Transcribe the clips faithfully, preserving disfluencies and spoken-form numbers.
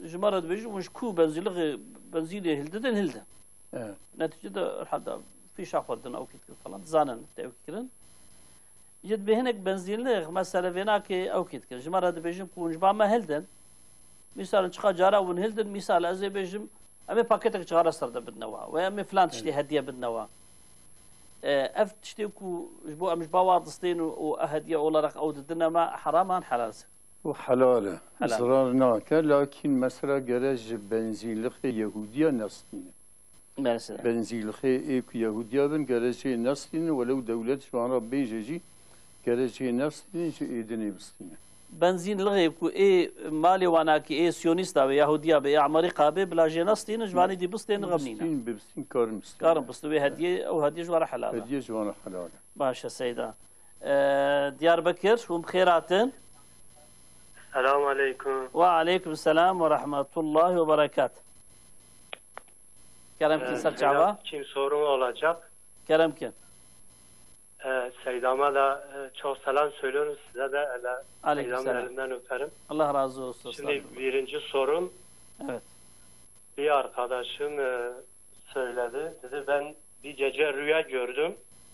جمرة بيجي مش كو بنزيل بنزيل هلدن هلدن نتيجة حدا في شاخوردن أو كده فلان زانن تأكيدن جد بهنك بنزيل مثلا فيناك أو كده جمرة بيجي كون جبا ما هلدن مثلا شقا جارا ون هلدن مثال أزي بيجي أمي باكيتك شغارة سرده بالنوا وأمي فلان تشتي هدية بالنوا أف تشتيكو جبوا مش بواضستين وهدية ولا رق أو ددنا ما حراما حلال وحلاله زرارناك لكن مثلا جرج بنزين لخي يهودية نصين مثلا بنزين لخي إيك يهودية بن جرج نصين ولو دولة شوارع بيجي جرج نصين جيدني بسين بنزين لغي كو إيه مالي وانا كي إيه سيونيستا ويهودية بإيه عمريقا بلا جنستين جواني دي بستين غمنينا بستين بستين كارم كارم بستوي هدية أو هدية جوارا حلالة هدية جوارا حلالة باشا سيدا أه ديار بكر وبخيراتن السلام عليكم. وعليكم السلام ورحمة الله وبركاته. Keremkin Ee, Sarçava. Kim sorun olacak? Keremkin. Ee, Seydam'a da e, çok selam söylüyorum. Size de ele, Seydam'ın elinden öperim. Allah razı olsun. Şimdi birinci sorun. Evet. Bir arkadaşım e, söyledi. Dedi ben bir gece rüya gördüm.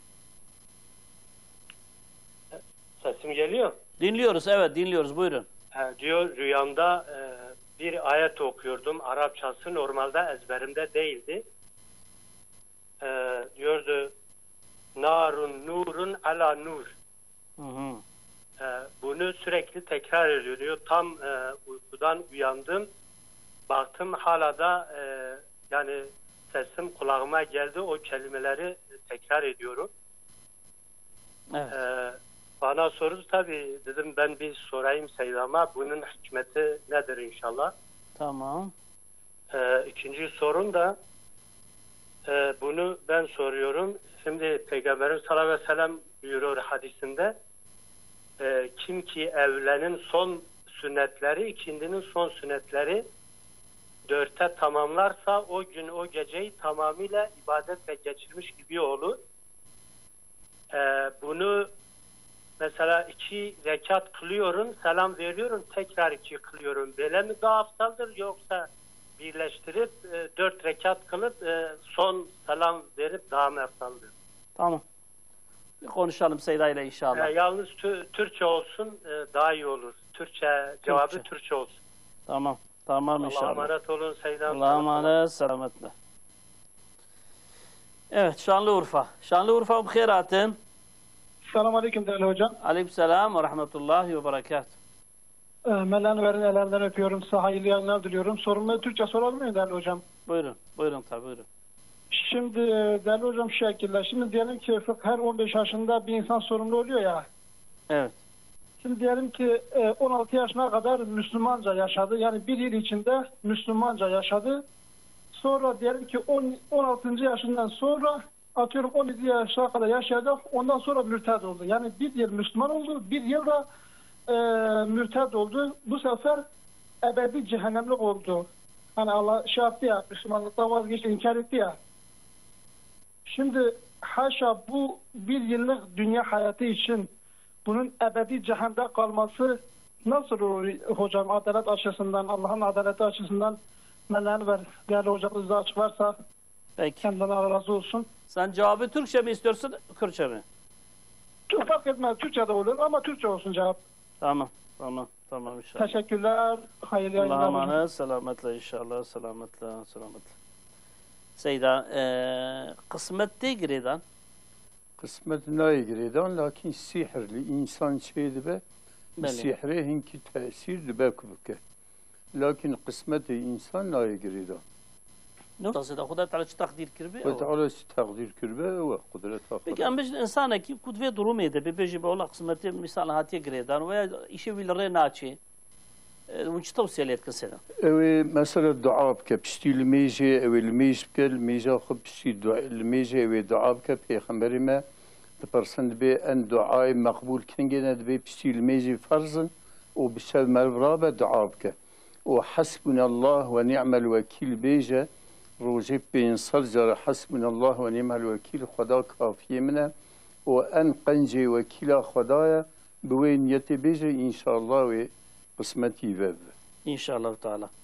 Sesim geliyor. Dinliyoruz, evet dinliyoruz. Buyurun. He, diyor rüyamda e, bir ayet okuyordum. Arapçası normalde ezberimde değildi. E, diyordu narun nurun ala nur. Hı hı. E, bunu sürekli tekrar ediyor. Diyor. Tam e, uykudan uyandım. Baktım hala da e, yani sesim kulağıma geldi. O kelimeleri tekrar ediyorum. Evet. E, Bana sordu tabii dedim ben bir sorayım Seydam'a bunun hikmeti nedir inşallah. Tamam. Ee, ikinci sorun da e, bunu ben soruyorum. Şimdi Peygamberimiz sallallahu aleyhi ve sellem buyuruyor hadisinde e, kim ki evlenin son sünnetleri ikindinin son sünnetleri dörtte tamamlarsa o gün o geceyi tamamıyla ibadetle geçirmiş gibi olur. Ee, bunu mesela iki rekat kılıyorum, selam veriyorum, tekrar iki kılıyorum. Böyle mi daha aftaldır yoksa birleştirip e, dört rekat kılıp e, son selam verip daha mı aftaldır? Tamam. Bir konuşalım Seyda ile inşallah. E, yalnız tü, Türkçe olsun e, daha iyi olur. Türkçe cevabı Türkçe, Türkçe olsun. Tamam. Tamam inşallah. Allah'a emanet olun Seyda. Allah'a emanet, selametle. Evet, Şanlıurfa. Şanlıurfa bkhiratin. Selamun Aleyküm değerli hocam. Aleykümselam ve rahmetullahi ve berekat. E, Mevla'nın verin ellerinden öpüyorum. Size hayırlı yayınlar diliyorum. Sorumu Türkçe sorabilir miyim değerli hocam? Buyurun. Buyurun tabi buyurun. Şimdi değerli hocam şu şekilde. Şimdi diyelim ki her on beş yaşında bir insan sorumlu oluyor ya. Evet. Şimdi diyelim ki on altı yaşına kadar Müslümanca yaşadı. Yani bir yıl içinde Müslümanca yaşadı. Sonra diyelim ki on altıncı yaşından sonra atıyorum on yedi yaşına kadar yaşadı. Ondan sonra mürted oldu. Yani bir yıl Müslüman oldu. Bir yıl da e, mürted oldu. Bu sefer ebedi cehennemlik oldu. Hani Allah şey yaptı ya, Müslümanlıktan vazgeçti, inkar etti ya. Şimdi haşa bu bir yıllık dünya hayatı için bunun ebedi cehennemde kalması nasıl olur hocam, adalet açısından, Allah'ın adaleti açısından neler ver? Değerli hocamız da açıklarsa peki. Kendinden razı olsun. Sen cevabı Türkçe mi istiyorsun, Kürtçe mi? Çok fark etmez. Türkçe de olur ama Türkçe olsun cevap. Tamam, tamam, tamam inşallah. Teşekkürler. Hayırlı yayınlar. Allah'a emanet, selametle inşallah, selametle, selametle. Seyda, e, kısmet değil giredan. Kısmet neye giredan, lakin sihirli insan şeydi be, sihre hinki tesir be kubke. Lakin kısmeti insan neye giredan. نقصد خدا تعالى تقدير كربي وتعالى تقدير كربي وقدرة أخرى. Peki ama insana ki kudve durumu ede bir beji bola kısmeti misal hatiye giredan veya işe bilre naçi. Unç tavsiyelet kısena. Evet mesela dua bke pişti lmeyje evet lmeyje bke lmeyje xab pişti dua lmeyje evet dua bke peygamberime تبرسند به أن دعاء مقبول كنجنا به بشتي لميجي فرزن وبشر مربرابة دعاء بك وحسبنا الله ونعم الوكيل بيجا روجب بين صرجر حسبنا الله ونعم الوكيل خدا كافية منا وأن قنجي وكيل خدايا بوين يتبيجي إن شاء الله وقسمتي باب إن شاء الله تعالى.